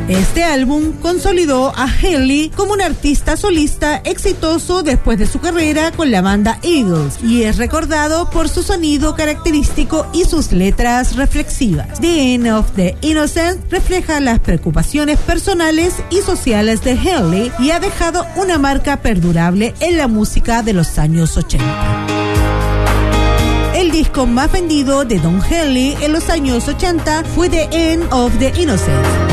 Este álbum consolidó a Haley como un artista solista exitoso después de su carrera con la banda Eagles y es recordado por su sonido característico y sus letras reflexivas. The End of the Innocent refleja las preocupaciones personales y sociales de Haley y ha dejado una marca perdurable en la música de los años 80. El disco más vendido de Don Henley en los años 80 fue The End of the Innocent.